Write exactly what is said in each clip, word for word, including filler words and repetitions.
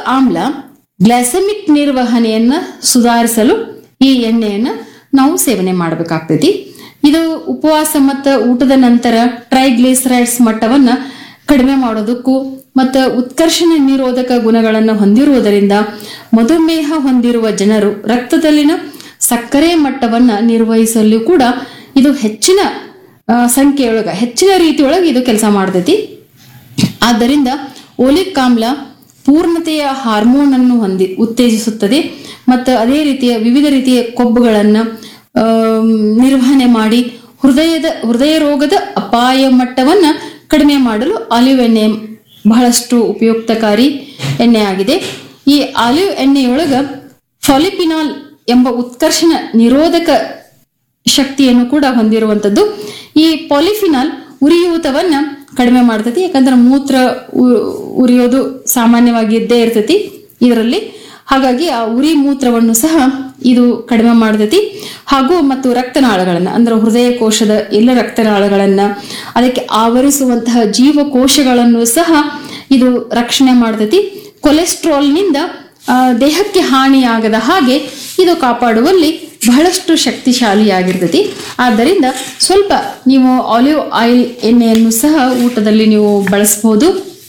ಆಮ್ಲ ಗ್ಲೈಸೆಮಿಕ್ ನಿರ್ವಹಣೆಯನ್ನ ಸುಧಾರಿಸಲು ಈ ಎಣ್ಣೆಯನ್ನ ನಾವು ಸೇವನೆ ಮಾಡಬೇಕಾಗ್ತೈತಿ. ಇದು ಉಪವಾಸ ಮತ್ತು ಊಟದ ನಂತರ ಟ್ರೈಗ್ಲಿಸರೈಡ್ಸ್ ಮಟ್ಟವನ್ನ ಕಡಿಮೆ ಮಾಡೋದಕ್ಕೂ ಮತ್ತು ಉತ್ಕರ್ಷಣ ನಿರೋಧಕ ಗುಣಗಳನ್ನು ಹೊಂದಿರುವುದರಿಂದ ಮಧುಮೇಹ ಹೊಂದಿರುವ ಜನರು ರಕ್ತದಲ್ಲಿನ ಸಕ್ಕರೆ ಮಟ್ಟವನ್ನ ನಿರ್ವಹಿಸಲು ಕೂಡ ಇದು ಹೆಚ್ಚಿನ ಸಂಖ್ಯೆಯೊಳಗ ಹೆಚ್ಚಿನ ರೀತಿಯೊಳಗೆ ಇದು ಕೆಲಸ ಮಾಡ್ತೈತಿ. ಆದ್ದರಿಂದ ಓಲಿಕ್ ಆಮ್ಲ ಪೂರ್ಣತೆಯ ಹಾರ್ಮೋನ್ ಅನ್ನು ಹೊಂದಿ ಉತ್ತೇಜಿಸುತ್ತದೆ ಮತ್ತು ಅದೇ ರೀತಿಯ ವಿವಿಧ ರೀತಿಯ ಕೊಬ್ಬುಗಳನ್ನು ನಿರ್ವಹಣೆ ಮಾಡಿ ಹೃದಯದ ಹೃದಯ ರೋಗದ ಅಪಾಯ ಮಟ್ಟವನ್ನ ಕಡಿಮೆ ಮಾಡಲು ಆಲಿವ್ ಎಣ್ಣೆ ಬಹಳಷ್ಟು ಉಪಯುಕ್ತಕಾರಿ ಎಣ್ಣೆ ಆಗಿದೆ. ಈ ಆಲಿವ್ ಎಣ್ಣೆಯೊಳಗ ಫಾಲಿಪಿನಾಲ್ ಎಂಬ ಉತ್ಕರ್ಷಣ ನಿರೋಧಕ ಶಕ್ತಿಯನ್ನು ಕೂಡ ಹೊಂದಿರುವಂಥದ್ದು. ಈ ಪಾಲಿಫಿನಾಲ್ ಉರಿಯೂತವನ್ನ ಕಡಿಮೆ ಮಾಡ್ತೈತಿ. ಯಾಕಂದ್ರೆ ಮೂತ್ರ ಉರಿಯೋದು ಸಾಮಾನ್ಯವಾಗಿ ಇದ್ದೇ ಇರ್ತೈತಿ ಇದರಲ್ಲಿ. ಹಾಗಾಗಿ ಆ ಉರಿ ಮೂತ್ರವನ್ನು ಸಹ ಇದು ಕಡಿಮೆ ಮಾಡ್ತೈತಿ. ಹಾಗೂ ಮತ್ತು ರಕ್ತನಾಳಗಳನ್ನ ಅಂದ್ರೆ ಹೃದಯ ಕೋಶದ ಎಲ್ಲ ರಕ್ತನಾಳಗಳನ್ನ ಅದಕ್ಕೆ ಆವರಿಸುವಂತಹ ಜೀವಕೋಶಗಳನ್ನು ಸಹ ಇದು ರಕ್ಷಣೆ ಮಾಡ್ತೈತಿ. ಕೊಲೆಸ್ಟ್ರಾಲ್ನಿಂದ ದೇಹಕ್ಕೆ ಹಾನಿಯಾಗದ ಹಾಗೆ ಇದು ಕಾಪಾಡುವಲ್ಲಿ ಬಹಳಷ್ಟು ಶಕ್ತಿಶಾಲಿಯಾಗಿರ್ತೈತಿ. ಆದ್ದರಿಂದ ಸ್ವಲ್ಪ ನೀವು ಆಲಿವ್ ಆಯಿಲ್ ಎಣ್ಣೆಯನ್ನು ಸಹ ಊಟದಲ್ಲಿ ನೀವು ಬಳಸಬಹುದು.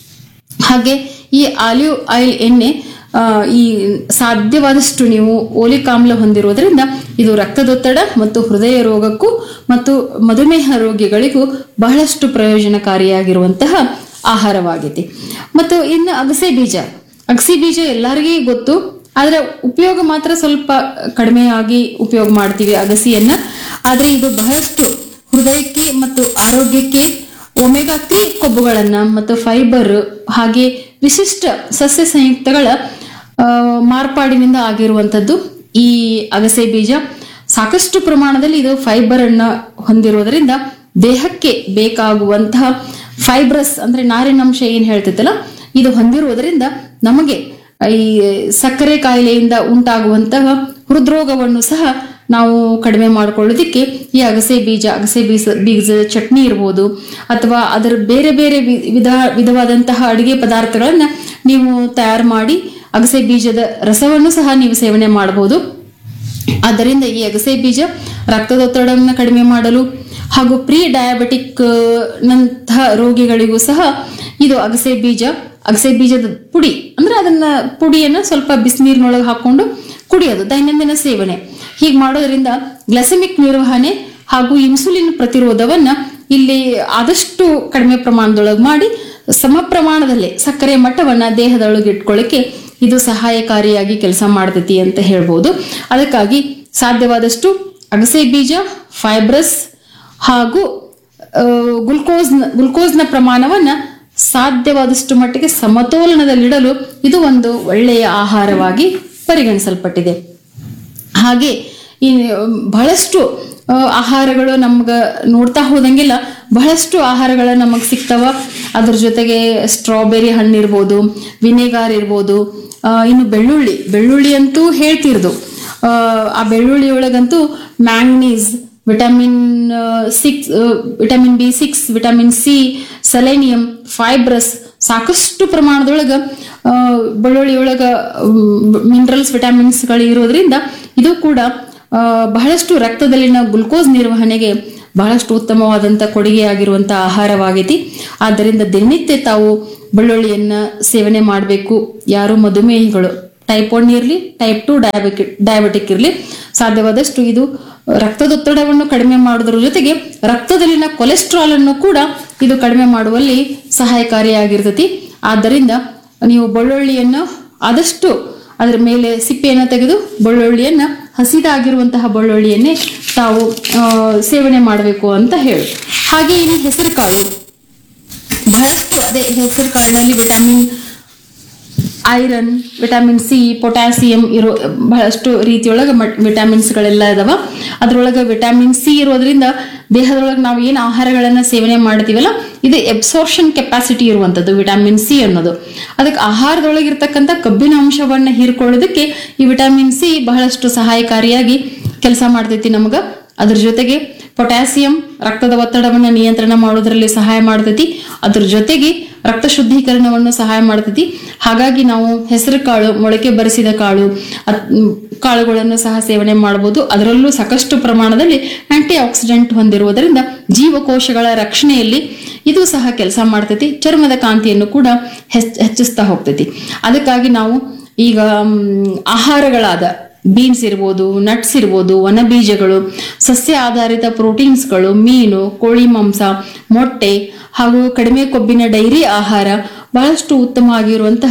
ಹಾಗೆ ಈ ಆಲಿವ್ ಆಯಿಲ್ ಎಣ್ಣೆ ಈ ಸಾಧ್ಯವಾದಷ್ಟು ನೀವು ಓಲಿಕ್ ಆಮ್ಲ ಹೊಂದಿರುವುದರಿಂದ ಇದು ರಕ್ತದೊತ್ತಡ ಮತ್ತು ಹೃದಯ ರೋಗಕ್ಕೂ ಮತ್ತು ಮಧುಮೇಹ ರೋಗಿಗಳಿಗೂ ಬಹಳಷ್ಟು ಪ್ರಯೋಜನಕಾರಿಯಾಗಿರುವಂತಹ ಆಹಾರವಾಗಿದೆ. ಮತ್ತು ಇನ್ನು ಅಗಸೆ ಬೀಜ ಅಗಸೆ ಬೀಜ ಎಲ್ಲರಿಗೂ ಗೊತ್ತು, ಆದ್ರೆ ಉಪಯೋಗ ಮಾತ್ರ ಸ್ವಲ್ಪ ಕಡಿಮೆಯಾಗಿ ಉಪಯೋಗ ಮಾಡ್ತೀವಿ ಅಗಸಿಯನ್ನ. ಆದ್ರೆ ಇದು ಬಹಳಷ್ಟು ಹೃದಯಕ್ಕೆ ಮತ್ತು ಆರೋಗ್ಯಕ್ಕೆ ಒಮೆಗಾ ತ್ರೀ ಕೊಬ್ಬುಗಳನ್ನ ಮತ್ತು ಫೈಬರ್ ಹಾಗೆ ವಿಶಿಷ್ಟ ಸಸ್ಯ ಸಂಯುಕ್ತಗಳ ಮಾರ್ಪಾಡಿನಿಂದ ಆಗಿರುವಂಥದ್ದು ಈ ಅಗಸೆ ಬೀಜ. ಸಾಕಷ್ಟು ಪ್ರಮಾಣದಲ್ಲಿ ಇದು ಫೈಬರ್ ಅನ್ನ ಹೊಂದಿರುವುದರಿಂದ ದೇಹಕ್ಕೆ ಬೇಕಾಗುವಂತಹ ಫೈಬ್ರಸ್ ಅಂದ್ರೆ ನಾರಿನಂಶ ಏನ್ ಹೇಳ್ತೈತಲ್ಲ ಇದು ಹೊಂದಿರುವುದರಿಂದ ನಮಗೆ ಈ ಸಕ್ಕರೆ ಕಾಯಿಲೆಯಿಂದ ಉಂಟಾಗುವಂತಹ ಹೃದ್ರೋಗವನ್ನು ಸಹ ನಾವು ಕಡಿಮೆ ಮಾಡ್ಕೊಳ್ಳೋದಿಕ್ಕೆ ಈ ಅಗಸೆ ಬೀಜ ಅಗಸೆ ಬೀಜ ಬೀಜದ ಚಟ್ನಿ ಇರ್ಬೋದು ಅಥವಾ ಅದರ ಬೇರೆ ಬೇರೆ ವಿಧ ವಿಧವಾದಂತಹ ಅಡುಗೆ ಪದಾರ್ಥಗಳನ್ನ ನೀವು ತಯಾರು ಮಾಡಿ ಅಗಸೆ ಬೀಜದ ರಸವನ್ನು ಸಹ ನೀವು ಸೇವನೆ ಮಾಡಬಹುದು. ಆದ್ದರಿಂದ ಈ ಅಗಸೆ ಬೀಜ ರಕ್ತದೊತ್ತಡವನ್ನು ಕಡಿಮೆ ಮಾಡಲು ಹಾಗೂ ಪ್ರೀ ಡಯಾಬಿಟಿಕ್ ನಂತಹ ರೋಗಿಗಳಿಗೂ ಸಹ ಇದು ಅಗಸೆ ಬೀಜ ಅಗಸೆ ಬೀಜದ ಪುಡಿ ಅಂದ್ರೆ ಅದನ್ನ ಪುಡಿಯನ್ನ ಸ್ವಲ್ಪ ಬಿಸಿನೀರಿನೊಳಗೆ ಹಾಕೊಂಡು ಕುಡಿಯೋದು ದೈನಂದಿನ ಸೇವನೆ. ಹೀಗೆ ಮಾಡೋದ್ರಿಂದ ಗ್ಲೈಸೆಮಿಕ್ ನಿರ್ವಹಣೆ ಹಾಗೂ ಇನ್ಸುಲಿನ್ ಪ್ರತಿರೋಧವನ್ನ ಇಲ್ಲಿ ಆದಷ್ಟು ಕಡಿಮೆ ಪ್ರಮಾಣದೊಳಗೆ ಮಾಡಿ ಸಮ ಪ್ರಮಾಣದಲ್ಲೇ ಸಕ್ಕರೆ ಮಟ್ಟವನ್ನ ದೇಹದೊಳಗೆ ಇಟ್ಕೊಳ್ಳಿಕ್ಕೆ ಇದು ಸಹಾಯಕಾರಿಯಾಗಿ ಕೆಲಸ ಮಾಡ್ತೈತಿ ಅಂತ ಹೇಳ್ಬೋದು. ಅದಕ್ಕಾಗಿ ಸಾಧ್ಯವಾದಷ್ಟು ಅಗಸೆ ಬೀಜ ಫೈಬ್ರಸ್ ಹಾಗೂ ಗ್ಲುಕೋಸ್ ಗ್ಲುಕೋಸ್ನ ಪ್ರಮಾಣವನ್ನ ಸಾಧ್ಯವಾದಷ್ಟು ಮಟ್ಟಿಗೆ ಸಮತೋಲನದಲ್ಲಿಡಲು ಇದು ಒಂದು ಒಳ್ಳೆಯ ಆಹಾರವಾಗಿ ಪರಿಗಣಿಸಲ್ಪಟ್ಟಿದೆ. ಹಾಗೆ ಈ ಬಹಳಷ್ಟು ಆಹಾರಗಳು ನಮ್ಗ ನೋಡ್ತಾ ಹೋದಂಗೆಲ್ಲ ಬಹಳಷ್ಟು ಆಹಾರಗಳ ನಮಗ್ ಸಿಗ್ತಾವ. ಅದ್ರ ಜೊತೆಗೆ ಸ್ಟ್ರಾಬೆರಿ ಹಣ್ಣು ಇರ್ಬೋದು, ವಿನೆಗಾರ್ ಇರ್ಬೋದು, ಇನ್ನು ಬೆಳ್ಳುಳ್ಳಿ ಬೆಳ್ಳುಳ್ಳಿ ಅಂತೂ ಹೇಳ್ತಿರ್ದು. ಆ ಬೆಳ್ಳುಳ್ಳಿ ಒಳಗಂತೂ manganese, vitamin six vitamin B six vitamin C, selenium, fibrous ಸಾಕಷ್ಟು ಪ್ರಮಾಣದೊಳಗ ಬೆಳ್ಳುಳ್ಳಿ ಒಳಗ ಮಿನರಲ್ಸ್ ವಿಟಮಿನ್ಸ್ಗಳು ಇರೋದ್ರಿಂದ ಇದು ಕೂಡ ಬಹಳಷ್ಟು ರಕ್ತದಲ್ಲಿನ ಗ್ಲುಕೋಸ್ ನಿರ್ವಹಣೆಗೆ ಬಹಳಷ್ಟು ಉತ್ತಮವಾದಂಥ ಕೊಡುಗೆಯಾಗಿರುವಂತಹ ಆಹಾರವಾಗೈತಿ. ಆದ್ದರಿಂದ ದಿನನಿತ್ಯ ತಾವು ಬೆಳ್ಳುಳ್ಳಿಯನ್ನ ಸೇವನೆ ಮಾಡಬೇಕು. ಯಾರು ಮಧುಮೇಹಿಗಳು ಟೈಪ್ ಒನ್ ಇರಲಿ ಟೈಪ್ ಟು ಡಯಾಬಿಟಿಕ್ ಡಯಾಬಿಟಿಕ್ ಇರಲಿ ಸಾಧ್ಯವಾದಷ್ಟು ಇದು ರಕ್ತದೊತ್ತಡವನ್ನು ಕಡಿಮೆ ಮಾಡೋದ್ರ ಜೊತೆಗೆ ರಕ್ತದಲ್ಲಿನ ಕೊಲೆಸ್ಟ್ರಾಲ್ ಅನ್ನು ಕೂಡ ಇದು ಕಡಿಮೆ ಮಾಡುವಲ್ಲಿ ಸಹಾಯಕಾರಿಯಾಗಿರ್ತೈತಿ. ಆದ್ದರಿಂದ ನೀವು ಬೆಳ್ಳುಳ್ಳಿಯನ್ನು ಆದಷ್ಟು ಅದರ ಮೇಲೆ ಸಿಪ್ಪೆಯನ್ನು ತೆಗೆದು ಬೆಳ್ಳುಳ್ಳಿಯನ್ನ ಹಸಿದಾಗಿರುವಂತಹ ಬೆಳ್ಳುಳ್ಳಿಯನ್ನೇ ತಾವು ಸೇವನೆ ಮಾಡಬೇಕು ಅಂತ ಹೇಳಿ. ಹಾಗೆ ಇನ್ನು ಹೆಸರು ಕಾಳು ಬಹಳಷ್ಟು ಅದೇ ಹೆಸರು ಕಾಳಿನಲ್ಲಿ vitamin iron, vitamin C, potassium ಇರೋ ಬಹಳಷ್ಟು ರೀತಿಯೊಳಗೆ ವಿಟಮಿನ್ಸ್ಗಳೆಲ್ಲ ಇದಾವ. ಅದ್ರೊಳಗೆ ವಿಟಮಿನ್ ಸಿ ಇರೋದ್ರಿಂದ ದೇಹದೊಳಗೆ ನಾವು ಏನು ಆಹಾರಗಳನ್ನ ಸೇವನೆ ಮಾಡ್ತೀವಲ್ಲ ಇದು ಎಬ್ಸಾರ್ಪ್ಷನ್ ಕೆಪಾಸಿಟಿ ಇರುವಂತದ್ದು ವಿಟಮಿನ್ ಸಿ ಅನ್ನೋದು. ಅದಕ್ಕೆ ಆಹಾರದೊಳಗಿರ್ತಕ್ಕಂಥ ಕಬ್ಬಿನ ಅಂಶವನ್ನ ಹೀರ್ಕೊಳ್ಳೋದಕ್ಕೆ ಈ ವಿಟಮಿನ್ ಸಿ ಬಹಳಷ್ಟು ಸಹಾಯಕಾರಿಯಾಗಿ ಕೆಲಸ ಮಾಡ್ತೈತಿ ನಮಗ. ಅದ್ರ ಜೊತೆಗೆ ಪೊಟ್ಯಾಸಿಯಂ ರಕ್ತದ ಒತ್ತಡವನ್ನು ನಿಯಂತ್ರಣ ಮಾಡೋದ್ರಲ್ಲಿ ಸಹಾಯ ಮಾಡ್ತೈತಿ. ಅದ್ರ ಜೊತೆಗೆ ರಕ್ತ ಶುದ್ಧೀಕರಣವನ್ನು ಸಹಾಯ ಮಾಡ್ತೈತಿ. ಹಾಗಾಗಿ ನಾವು ಹೆಸರು ಕಾಳು, ಮೊಳಕೆ ಬರಿಸಿದ ಕಾಳು ಕಾಳುಗಳನ್ನು ಸಹ ಸೇವನೆ ಮಾಡಬಹುದು. ಅದರಲ್ಲೂ ಸಾಕಷ್ಟು ಪ್ರಮಾಣದಲ್ಲಿ ಆಂಟಿ ಆಕ್ಸಿಡೆಂಟ್ ಹೊಂದಿರುವುದರಿಂದ ಜೀವಕೋಶಗಳ ರಕ್ಷಣೆಯಲ್ಲಿ ಇದು ಸಹ ಕೆಲಸ ಮಾಡ್ತೈತಿ. ಚರ್ಮದ ಕಾಂತಿಯನ್ನು ಕೂಡ ಹೆಚ್ಚ ಹೆಚ್ಚಿಸ್ತಾ ಹೋಗ್ತೈತಿ. ಅದಕ್ಕಾಗಿ ನಾವು ಈಗ ಆಹಾರಗಳಾದ ಬೀನ್ಸ್ ಇರ್ಬೋದು, ನಟ್ಸ್ ಇರ್ಬೋದು, ವನಬೀಜಗಳು, ಸಸ್ಯ ಆಧಾರಿತ ಪ್ರೋಟೀನ್ಸ್ಗಳು, ಮೀನು, ಕೋಳಿ ಮಾಂಸ, ಮೊಟ್ಟೆ ಹಾಗೂ ಕಡಿಮೆ ಕೊಬ್ಬಿನ ಡೈರಿ ಆಹಾರ ಬಹಳಷ್ಟು ಉತ್ತಮವಾಗಿರುವಂತಹ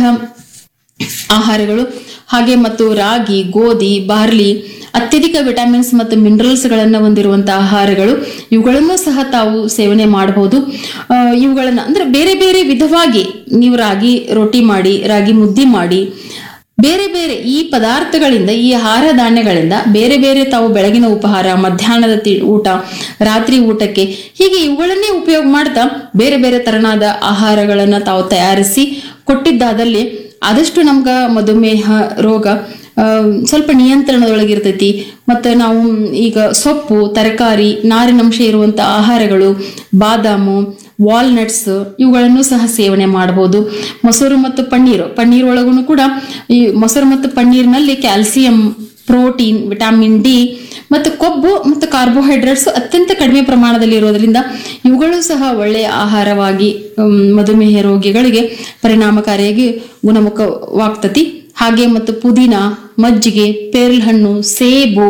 ಆಹಾರಗಳು. ಹಾಗೆ ಮತ್ತು ರಾಗಿ, ಗೋಧಿ, ಬಾರ್ಲಿ ಅತ್ಯಧಿಕ ವಿಟಮಿನ್ಸ್ ಮತ್ತು ಮಿನರಲ್ಸ್ ಗಳನ್ನ ಹೊಂದಿರುವಂತಹ ಆಹಾರಗಳು. ಇವುಗಳನ್ನು ಸಹ ತಾವು ಸೇವನೆ ಮಾಡಬಹುದು. ಇವುಗಳನ್ನ ಅಂದ್ರೆ ಬೇರೆ ಬೇರೆ ವಿಧವಾಗಿ ನೀವು ರಾಗಿ ರೊಟ್ಟಿ ಮಾಡಿ, ರಾಗಿ ಮುದ್ದೆ ಮಾಡಿ, ಬೇರೆ ಬೇರೆ ಈ ಪದಾರ್ಥಗಳಿಂದ, ಈ ಆಹಾರ ಧಾನ್ಯಗಳಿಂದ ಬೇರೆ ಬೇರೆ ತಾವು ಬೆಳಗಿನ ಉಪಹಾರ, ಮಧ್ಯಾಹ್ನದ ಊಟ, ರಾತ್ರಿ ಊಟಕ್ಕೆ ಹೀಗೆ ಇವುಗಳನ್ನೇ ಉಪಯೋಗ ಮಾಡ್ತಾ ಬೇರೆ ಬೇರೆ ತರನಾದ ಆಹಾರಗಳನ್ನ ತಾವು ತಯಾರಿಸಿ ಕೊಟ್ಟಿದ್ದಾದಲ್ಲಿ ಆದಷ್ಟು ನಮ್ಗ ಮಧುಮೇಹ ರೋಗ ಸ್ವಲ್ಪ ನಿಯಂತ್ರಣದೊಳಗಿರ್ತೈತಿ. ಮತ್ತೆ ನಾವು ಈಗ ಸೊಪ್ಪು, ತರಕಾರಿ, ನಾರಿನಂಶ ಇರುವಂತ ಆಹಾರಗಳು, ಬಾದಾಮು, ವಾಲ್ನಟ್ಸ್ ಇವುಗಳನ್ನು ಸಹ ಸೇವನೆ ಮಾಡಬಹುದು. ಮೊಸರು ಮತ್ತು ಪನ್ನೀರು ಪನ್ನೀರ್ ಒಳಗೂ ಕೂಡ ಈ ಮೊಸರು ಮತ್ತು ಪನ್ನೀರ್ನಲ್ಲಿ ಕ್ಯಾಲ್ಸಿಯಂ, ಪ್ರೋಟೀನ್, ವಿಟಮಿನ್ ಡಿ ಮತ್ತು ಕೊಬ್ಬು ಮತ್ತು ಕಾರ್ಬೋಹೈಡ್ರೇಟ್ಸ್ ಅತ್ಯಂತ ಕಡಿಮೆ ಪ್ರಮಾಣದಲ್ಲಿ ಇರೋದ್ರಿಂದ ಇವುಗಳು ಸಹ ಒಳ್ಳೆಯ ಆಹಾರವಾಗಿ ಮಧುಮೇಹ ರೋಗಿಗಳಿಗೆ ಪರಿಣಾಮಕಾರಿಯಾಗಿ ಗುಣಮುಖವಾಗ್ತತಿ. ಹಾಗೆ ಮತ್ತು ಪುದೀನ, ಮಜ್ಜಿಗೆ, ಪೇರಲ ಹಣ್ಣು, ಸೇಬು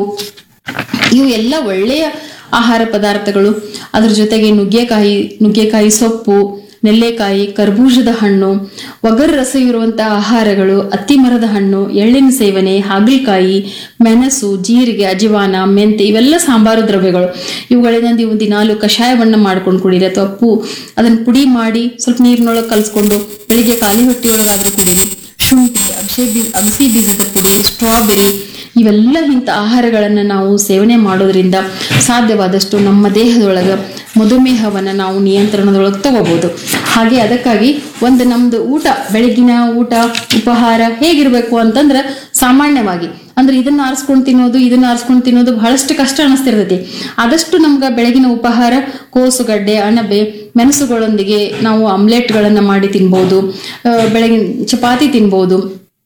ಇವು ಎಲ್ಲ ಒಳ್ಳೆಯ ಆಹಾರ ಪದಾರ್ಥಗಳು. ಅದ್ರ ಜೊತೆಗೆ ನುಗ್ಗೆಕಾಯಿ, ನುಗ್ಗೆಕಾಯಿ ಸೊಪ್ಪು, ನೆಲ್ಲೆಕಾಯಿ, ಕರ್ಬೂಜದ ಹಣ್ಣು, ಒಗರು ರಸ ಇರುವಂತಹ ಆಹಾರಗಳು, ಅತ್ತಿ ಮರದ ಹಣ್ಣು, ಎಳ್ಳಿನ ಸೇವನೆ, ಹಾಗಲಕಾಯಿ, ಮೆಣಸು, ಜೀರಿಗೆ, ಅಜಿವಾನ, ಮೆಂತೆ ಇವೆಲ್ಲ ಸಾಂಬಾರು ದ್ರವ್ಯಗಳು. ಇವುಗಳಿಂದ ನೀವು ದಿನಾಲು ಕಷಾಯವನ್ನ ಮಾಡ್ಕೊಂಡು ಕುಡೀರಿ ಅಥವಾ ಪೂ ಅದನ್ನ ಪುಡಿ ಮಾಡಿ ಸ್ವಲ್ಪ ನೀರಿನೊಳಗೆ ಕಲ್ಸ್ಕೊಂಡು ಬೆಳಿಗ್ಗೆ ಖಾಲಿ ಹೊಟ್ಟೆಯೊಳಗಾದ್ರೂ ಕುಡೀರಿ. ಶುಂಠಿ, ಅಗಸೆ ಬೀಜ ಅಗಸಿ ಬೀಜದ ಪುಡಿ, ಸ್ಟ್ರಾಬೆರಿ ಇವೆಲ್ಲ ಇಂಥ ಆಹಾರಗಳನ್ನು ನಾವು ಸೇವನೆ ಮಾಡೋದ್ರಿಂದ ಸಾಧ್ಯವಾದಷ್ಟು ನಮ್ಮ ದೇಹದೊಳಗ ಮಧುಮೇಹವನ್ನ ನಾವು ನಿಯಂತ್ರಣದೊಳಗೆ ತಗೋಬಹುದು. ಹಾಗೆ ಅದಕ್ಕಾಗಿ ಒಂದು ನಮ್ದು ಊಟ, ಬೆಳಗಿನ ಊಟ ಉಪಹಾರ ಹೇಗಿರ್ಬೇಕು ಅಂತಂದ್ರೆ ಸಾಮಾನ್ಯವಾಗಿ ಅಂದ್ರೆ ಇದನ್ನ ಆರಿಸ್ಕೊಂಡು ತಿನ್ನೋದು ಇದನ್ನ ಆರಿಸ್ಕೊಂಡು ತಿನ್ನೋದು ಬಹಳಷ್ಟು ಕಷ್ಟ ಅನಿಸ್ತಿರ್ತೈತಿ. ಆದಷ್ಟು ನಮ್ಗ ಬೆಳಗಿನ ಉಪಹಾರ ಕೋಸುಗಡ್ಡೆ, ಅಣಬೆ, ಮೆಣಸುಗಳೊಂದಿಗೆ ನಾವು ಆಮ್ಲೆಟ್ಗಳನ್ನ ಮಾಡಿ ತಿನ್ಬಹುದು. ಬೆಳಗಿನ ಚಪಾತಿ ತಿನ್ಬಹುದು.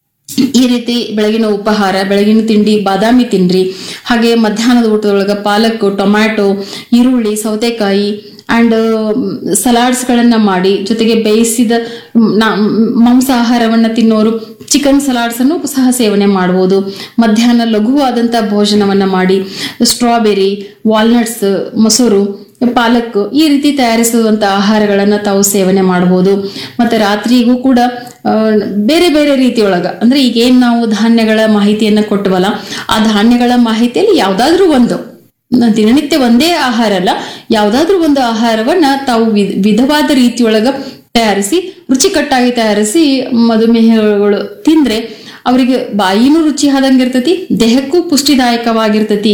ಈ ರೀತಿ ಬೆಳಗಿನ ಉಪಹಾರ, ಬೆಳಗಿನ ತಿಂಡಿ ಬಾದಾಮಿ ತಿನ್ರಿ. ಹಾಗೆ ಮಧ್ಯಾಹ್ನದ ಊಟದೊಳಗ ಪಾಲಕ್, ಟೊಮ್ಯಾಟೊ, ಈರುಳ್ಳಿ, ಸೌತೆಕಾಯಿ ಅಂಡ್ ಸಲಾಡ್ಸ್ ಗಳನ್ನ ಮಾಡಿ, ಜೊತೆಗೆ ಬೇಯಿಸಿದ ಮಾಂಸಾಹಾರವನ್ನ ತಿನ್ನೋರು ಚಿಕನ್ ಸಲಾಡ್ಸ್ ಅನ್ನು ಸಹ ಸೇವನೆ ಮಾಡಬಹುದು. ಮಧ್ಯಾಹ್ನ ಲಘುವಾದಂತಹ ಭೋಜನವನ್ನ ಮಾಡಿ ಸ್ಟ್ರಾಬೆರಿ, ವಾಲ್ನಟ್ಸ್, ಮೊಸರು, ಪಾಲಕ್ ಈ ರೀತಿ ತಯಾರಿಸುವಂತ ಆಹಾರಗಳನ್ನ ತಾವು ಸೇವನೆ ಮಾಡಬಹುದು. ಮತ್ತೆ ರಾತ್ರಿಗೂ ಕೂಡ ಬೇರೆ ಬೇರೆ ರೀತಿಯೊಳಗ ಅಂದ್ರೆ ಈಗೇನ್ ನಾವು ಧಾನ್ಯಗಳ ಮಾಹಿತಿಯನ್ನ ಕೊಟ್ಟವಲ್ಲ, ಆ ಧಾನ್ಯಗಳ ಮಾಹಿತಿಯಲ್ಲಿ ಯಾವ್ದಾದ್ರೂ ಒಂದು ದಿನನಿತ್ಯ ಒಂದೇ ಆಹಾರ ಅಲ್ಲ, ಯಾವ್ದಾದ್ರೂ ಒಂದು ಆಹಾರವನ್ನ ತಾವು ವಿಧವಾದ ರೀತಿಯೊಳಗ ತಯಾರಿಸಿ ರುಚಿಕಟ್ಟಾಗಿ ತಯಾರಿಸಿ ಮಧುಮೇಹಗಳು ತಿಂದ್ರೆ ಅವರಿಗೆ ಬಾಯಿನೂ ರುಚಿ ಆದಂಗಿರ್ತತಿ, ದೇಹಕ್ಕೂ ಪುಷ್ಟಿದಾಯಕವಾಗಿರ್ತತಿ.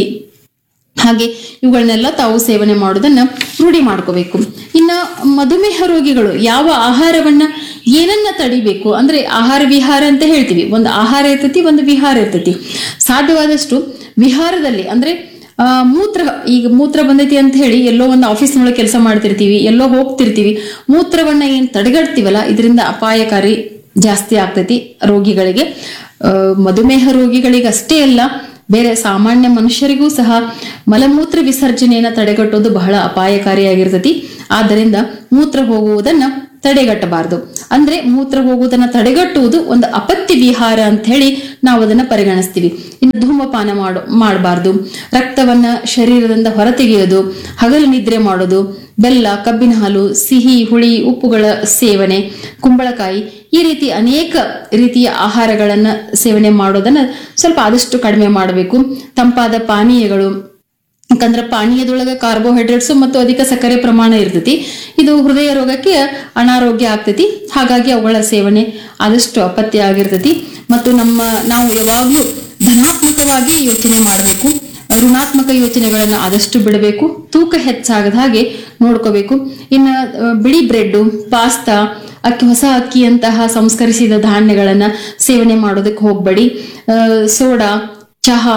ಹಾಗೆ ಇವುಗಳನ್ನೆಲ್ಲ ತಾವು ಸೇವನೆ ಮಾಡೋದನ್ನ ರೂಢಿ ಮಾಡ್ಕೋಬೇಕು. ಇನ್ನ ಮಧುಮೇಹ ರೋಗಿಗಳು ಯಾವ ಆಹಾರವನ್ನ ಏನನ್ನ ತಡಿಬೇಕು ಅಂದ್ರೆ ಆಹಾರ ವಿಹಾರ ಅಂತ ಹೇಳ್ತೀವಿ. ಒಂದು ಆಹಾರ ಇರ್ತತಿ, ಒಂದು ವಿಹಾರ ಇರ್ತತಿ. ಸಾಧ್ಯವಾದಷ್ಟು ವಿಹಾರದಲ್ಲಿ ಅಂದ್ರೆ ಆ ಮೂತ್ರ, ಈಗ ಮೂತ್ರ ಬಂದೈತಿ ಅಂತ ಹೇಳಿ ಎಲ್ಲೋ ಒಂದು ಆಫೀಸ್ನೊಳಗೆ ಕೆಲಸ ಮಾಡ್ತಿರ್ತೀವಿ, ಎಲ್ಲೋ ಹೋಗ್ತಿರ್ತೀವಿ, ಮೂತ್ರವನ್ನ ಏನ್ ತಡೆಗಟ್ತೀವಲ್ಲ ಇದರಿಂದ ಅಪಾಯಕಾರಿ ಜಾಸ್ತಿ ಆಗ್ತೈತಿ ರೋಗಿಗಳಿಗೆ. ಅಹ್ ಮಧುಮೇಹ ರೋಗಿಗಳಿಗೆ ಅಷ್ಟೇ ಅಲ್ಲ, ಬೇರೆ ಸಾಮಾನ್ಯ ಮನುಷ್ಯರಿಗೂ ಸಹ ಮಲಮೂತ್ರ ವಿಸರ್ಜನೆಯನ್ನ ತಡೆಗಟ್ಟೋದು ಬಹಳ ಅಪಾಯಕಾರಿಯಾಗಿರ್ತತಿ. ಆದ್ದರಿಂದ ಮೂತ್ರ ಹೋಗುವುದನ್ನ ತಡೆಗಟ್ಟಬಾರದು. ಅಂದ್ರೆ ಮೂತ್ರ ಹೋಗುವುದನ್ನ ತಡೆಗಟ್ಟುವುದು ಒಂದು ಅಪತ್ಯ ವಿಹಾರ ಅಂತ ಹೇಳಿ ನಾವು ಅದನ್ನ ಪರಿಗಣಿಸ್ತೀವಿ. ಇನ್ನು ಧೂಮಪಾನ ಮಾಡೋ ಮಾಡಬಾರ್ದು, ರಕ್ತವನ್ನ ಶರೀರದಿಂದ ಹೊರತೆಗೆಯೋದು, ಹಗಲು ನಿದ್ರೆ ಮಾಡೋದು, ಬೆಲ್ಲ, ಕಬ್ಬಿನ ಹಾಲು, ಸಿಹಿ, ಹುಳಿ, ಉಪ್ಪುಗಳ ಸೇವನೆ, ಕುಂಬಳಕಾಯಿ ಈ ರೀತಿ ಅನೇಕ ರೀತಿಯ ಆಹಾರಗಳನ್ನ ಸೇವನೆ ಮಾಡೋದನ್ನ ಸ್ವಲ್ಪ ಆದಷ್ಟು ಕಡಿಮೆ ಮಾಡಬೇಕು. ತಂಪಾದ ಪಾನೀಯಗಳು, ಯಾಕಂದ್ರೆ ಪಾನೀಯದೊಳಗೆ ಕಾರ್ಬೋಹೈಡ್ರೇಟ್ಸ್ ಮತ್ತು ಅಧಿಕ ಸಕ್ಕರೆ ಪ್ರಮಾಣ ಇರ್ತೈತಿ. ಇದು ಹೃದಯ ರೋಗಕ್ಕೆ ಅನಾರೋಗ್ಯ ಆಗ್ತೈತಿ. ಹಾಗಾಗಿ ಅವುಗಳ ಸೇವನೆ ಆದಷ್ಟು ಅಪತ್ಯ ಆಗಿರ್ತೈತಿ. ಮತ್ತು ನಮ್ಮ ನಾವು ಯಾವಾಗ್ಲೂ ಧನಾತ್ಮಕವಾಗಿ ಯೋಚನೆ ಮಾಡಬೇಕು, ಋಣಾತ್ಮಕ ಯೋಚನೆಗಳನ್ನ ಆದಷ್ಟು ಬಿಡಬೇಕು. ತೂಕ ಹೆಚ್ಚಾಗದ ಹಾಗೆ ನೋಡ್ಕೋಬೇಕು. ಇನ್ನು ಬಿಳಿ ಬ್ರೆಡ್, ಪಾಸ್ತಾ, ಅಕ್ಕಿ ಹೊಸ ಅಕ್ಕಿಯಂತಹ ಸಂಸ್ಕರಿಸಿದ ಧಾನ್ಯಗಳನ್ನ ಸೇವನೆ ಮಾಡೋದಕ್ಕೆ ಹೋಗ್ಬೇಡಿ. ಸೋಡಾ, ಚಹಾ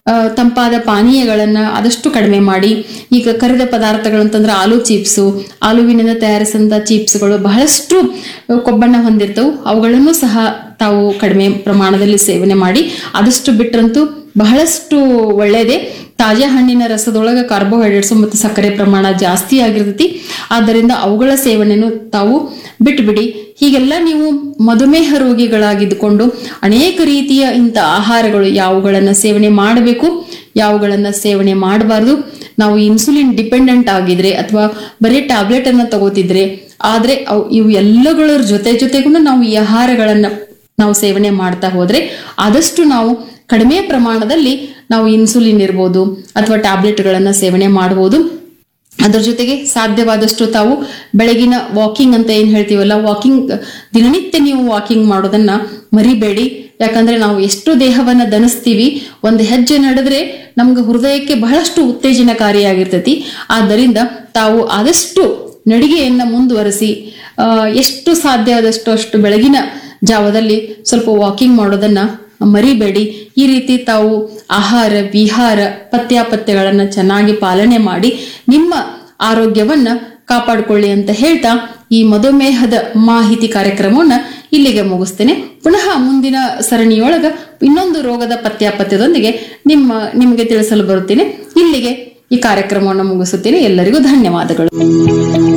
ತಂಪಾದ ಪಾನೀಯಗಳನ್ನ ಆದಷ್ಟು ಕಡಿಮೆ ಮಾಡಿ. ಈಗ ಕರಿದ ಪದಾರ್ಥಗಳು ಅಂತಂದ್ರೆ ಆಲೂ ಚಿಪ್ಸು, ಆಲೂವಿನಿಂದ ತಯಾರಿಸಿದಂತ ಚಿಪ್ಸ್ಗಳು ಬಹಳಷ್ಟು ಕೊಬ್ಬಣ್ಣ ಹೊಂದಿರ್ತವು. ಅವುಗಳನ್ನು ಸಹ ತಾವು ಕಡಿಮೆ ಪ್ರಮಾಣದಲ್ಲಿ ಸೇವನೆ ಮಾಡಿ. ಆದಷ್ಟು ಬಿಟ್ರಂತೂ ಬಹಳಷ್ಟು ಒಳ್ಳೆಯದೇ. ತಾಜಾ ಹಣ್ಣಿನ ರಸದೊಳಗ ಕಾರ್ಬೋಹೈಡ್ರೇಟ್ಸ್ ಮತ್ತು ಸಕ್ಕರೆ ಪ್ರಮಾಣ ಜಾಸ್ತಿ ಆಗಿರ್ತೈತಿ. ಆದ್ದರಿಂದ ಅವುಗಳ ಸೇವನೆಯನ್ನು ತಾವು ಬಿಟ್ಬಿಡಿ. ಹೀಗೆಲ್ಲ ನೀವು ಮಧುಮೇಹ ರೋಗಿಗಳಾಗಿದ್ದುಕೊಂಡು ಅನೇಕ ರೀತಿಯ ಇಂಥ ಆಹಾರಗಳು ಯಾವುಗಳನ್ನ ಸೇವನೆ ಮಾಡಬೇಕು, ಯಾವುಗಳನ್ನ ಸೇವನೆ ಮಾಡಬಾರ್ದು, ನಾವು ಇನ್ಸುಲಿನ್ ಡಿಪೆಂಡೆಂಟ್ ಆಗಿದ್ರೆ ಅಥವಾ ಬರೀ ಟ್ಯಾಬ್ಲೆಟ್ ಅನ್ನ ತಗೋತಿದ್ರೆ, ಆದ್ರೆ ಅವು ಇವು ಎಲ್ಲಗಳ ಜೊತೆ ಜೊತೆಗೂ ನಾವು ಈ ಆಹಾರಗಳನ್ನ ನಾವು ಸೇವನೆ ಮಾಡ್ತಾ ಹೋದ್ರೆ ಆದಷ್ಟು ನಾವು ಕಡಿಮೆ ಪ್ರಮಾಣದಲ್ಲಿ ನಾವು ಇನ್ಸುಲಿನ್ ಇರ್ಬೋದು ಅಥವಾ ಟ್ಯಾಬ್ಲೆಟ್ಗಳನ್ನ ಸೇವನೆ ಮಾಡಬಹುದು. ಅದರ ಜೊತೆಗೆ ಸಾಧ್ಯವಾದಷ್ಟು ತಾವು ಬೆಳಗಿನ ವಾಕಿಂಗ್ ಅಂತ ಏನ್ ಹೇಳ್ತೀವಲ್ಲ, ವಾಕಿಂಗ್ ದಿನನಿತ್ಯ ನೀವು ವಾಕಿಂಗ್ ಮಾಡೋದನ್ನ ಮರಿಬೇಡಿ. ಯಾಕಂದ್ರೆ ನಾವು ಎಷ್ಟು ದೇಹವನ್ನ ದಣಿಸ್ತೀವಿ, ಒಂದು ಹೆಜ್ಜೆ ನಡೆದ್ರೆ ನಮ್ಗೆ ಹೃದಯಕ್ಕೆ ಬಹಳಷ್ಟು ಉತ್ತೇಜನಕಾರಿಯಾಗಿರ್ತೈತಿ. ಆದ್ದರಿಂದ ತಾವು ಆದಷ್ಟು ನಡಿಗೆಯನ್ನ ಮುಂದುವರಿಸಿ ಎಷ್ಟು ಸಾಧ್ಯ ಆದಷ್ಟು ಅಷ್ಟು ಬೆಳಗಿನ ಜಾವದಲ್ಲಿ ಸ್ವಲ್ಪ ವಾಕಿಂಗ್ ಮಾಡೋದನ್ನ ಮರಿಬೇಡಿ. ಈ ರೀತಿ ತಾವು ಆಹಾರ ವಿಹಾರ ಪಥ್ಯಾಪಥ್ಯಗಳನ್ನ ಚೆನ್ನಾಗಿ ಪಾಲನೆ ಮಾಡಿ ನಿಮ್ಮ ಆರೋಗ್ಯವನ್ನ ಕಾಪಾಡಿಕೊಳ್ಳಿ ಅಂತ ಹೇಳ್ತಾ ಈ ಮಧುಮೇಹದ ಮಾಹಿತಿ ಕಾರ್ಯಕ್ರಮವನ್ನ ಇಲ್ಲಿಗೆ ಮುಗಿಸ್ತೇನೆ. ಪುನಃ ಮುಂದಿನ ಸರಣಿಯೊಳಗ ಇನ್ನೊಂದು ರೋಗದ ಪಥ್ಯಾಪಥ್ಯದೊಂದಿಗೆ ನಿಮ್ಮ ನಿಮಗೆ ತಿಳಿಸಲು ಬರುತ್ತೇನೆ. ಇಲ್ಲಿಗೆ ಈ ಕಾರ್ಯಕ್ರಮವನ್ನು ಮುಗಿಸುತ್ತೇನೆ. ಎಲ್ಲರಿಗೂ ಧನ್ಯವಾದಗಳು.